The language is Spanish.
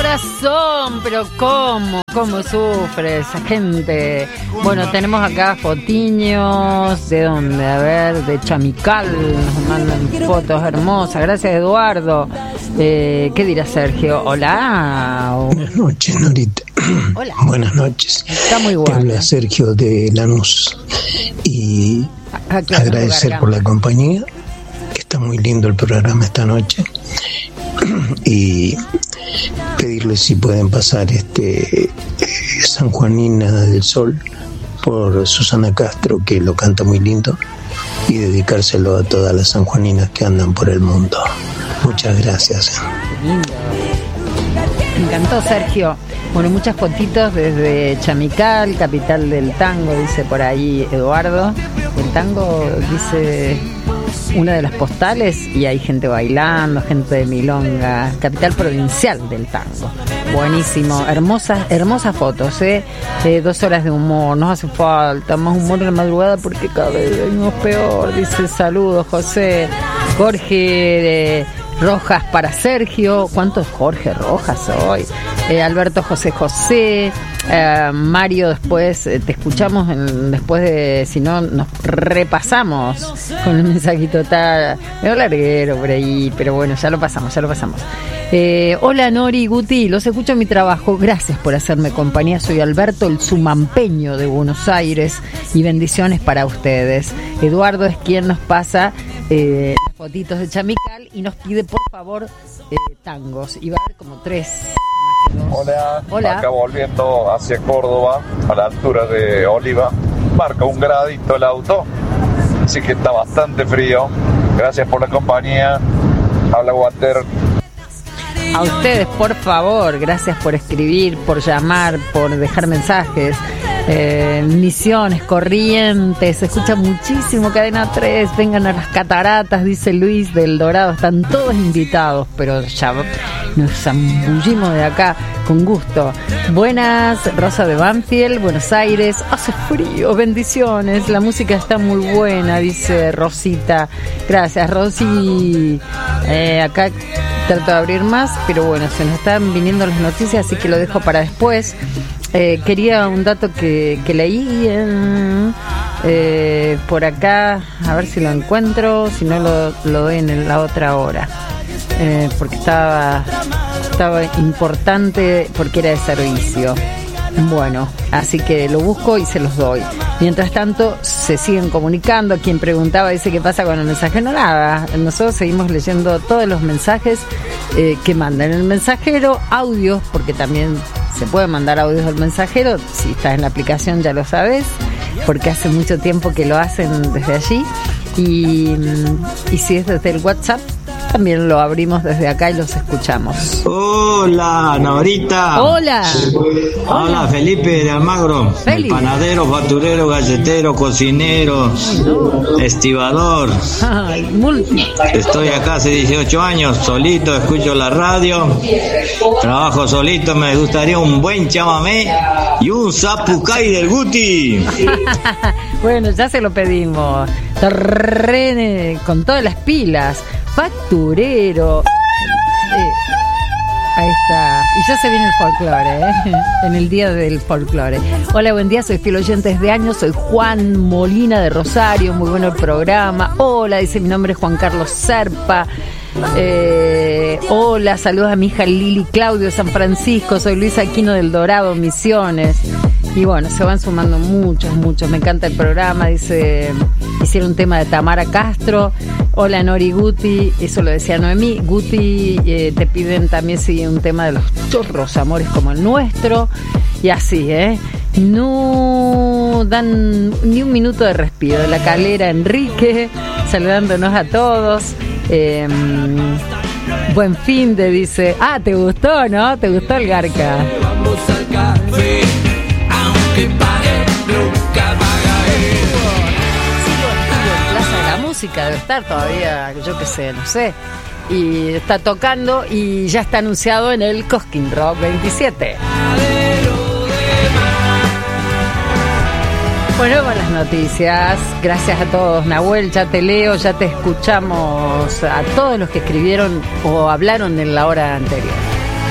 corazón, pero ¿cómo sufre esa gente? Bueno, tenemos acá fotiños, ¿de dónde? A ver, de Chamical, nos mandan fotos hermosas, gracias Eduardo. ¿Qué dirá Sergio? Hola. Buenas noches, Norita. Hola. Buenas noches. Está muy guapo. Te habla Sergio de Lanús y agradecer por la compañía, que está muy lindo el programa esta noche, y pedirles si pueden pasar San Juanina del Sol por Susana Castro, que lo canta muy lindo, y dedicárselo a todas las sanjuaninas que andan por el mundo. Muchas gracias. Lindo. Me encantó, Sergio. Bueno, muchas fotitos desde Chamical, capital del tango, dice por ahí Eduardo. El tango, dice una de las postales, y hay gente bailando, gente de milonga, capital provincial del tango. Buenísimo, hermosas fotos, 2 horas de humor, nos hace falta más humor en la madrugada porque cada vez venimos peor, dice saludos José. Jorge Rojas para Sergio. ¿Cuántos Jorge Rojas hoy? Alberto José. Mario, después te escuchamos después de, si no, nos repasamos con el mensajito. Está medio larguero por ahí, pero bueno, ya lo pasamos. Hola Nori, Guti, los escucho en mi trabajo, gracias por hacerme compañía. Soy Alberto, el sumampeño de Buenos Aires, y bendiciones para ustedes. Eduardo es quien nos pasa las fotitos de Chamical y nos pide por favor tangos, y va a haber como 3. Hola, acá volviendo hacia Córdoba, a la altura de Oliva, marca 1 gradito el auto, así que está bastante frío. Gracias por la compañía, habla Walter. A ustedes, por favor, gracias por escribir, por llamar, por dejar mensajes. Misiones, Corrientes, se escucha muchísimo Cadena 3, vengan a las cataratas, dice Luis del Dorado, están todos invitados, pero ya nos zambullimos de acá con gusto. Buenas, Rosa de Banfield, Buenos Aires, hace frío, bendiciones, la música está muy buena, dice Rosita. Gracias, Rosy. Acá trato de abrir más, pero bueno, se nos están viniendo las noticias, así que lo dejo para después. Quería un dato que leí por acá, a ver si lo encuentro, si no lo doy en la otra hora, porque estaba importante, porque era de servicio. Bueno, así que lo busco y se los doy. Mientras tanto, se siguen comunicando. Quien preguntaba dice qué pasa con el mensajero. Nada, nosotros seguimos leyendo todos los mensajes que mandan. El mensajero, audios, porque también se puede mandar audios del mensajero. Si estás en la aplicación ya lo sabes, porque hace mucho tiempo que lo hacen desde allí. Y si es desde el WhatsApp, también lo abrimos desde acá y los escuchamos. Hola, Norita. Hola. Hola, Felipe de Almagro. El panadero, facturero, galletero, cocinero, estibador. Estoy acá hace 18 años, solito, escucho la radio, trabajo solito, me gustaría un buen chamamé y un zapucay del Guti. Bueno, ya se lo pedimos. Con todas las pilas. Facturero. Ahí está. Y ya se viene el folclore, en el día del folclore. Hola, buen día, soy fiel oyente desde años, soy Juan Molina de Rosario, muy bueno el programa. Hola, dice, mi nombre es Juan Carlos Serpa. Hola, saludos a mi hija Lili Claudio de San Francisco, soy Luis Aquino del Dorado, Misiones. Y bueno, se van sumando muchos, me encanta el programa, dice, hicieron un tema de Tamara Castro. Hola Nori, Guti, eso lo decía Noemí. Guti, te piden también sí, un tema de los chorros amores como el nuestro. Y así, no dan ni un minuto de respiro. De la Calera Enrique, saludándonos a todos. Buen fin de, dice. Ah, ¿te gustó, no? ¿Te gustó el Garca? Vamos al café, aunque pague, nunca pagaré. Plaza de la Música debe estar todavía, yo qué sé, no sé. Y está tocando y ya está anunciado en el Cosquín Rock 27. Bueno, con las noticias. Gracias a todos, Nahuel, ya te leo, ya te escuchamos, a todos los que escribieron o hablaron en la hora anterior.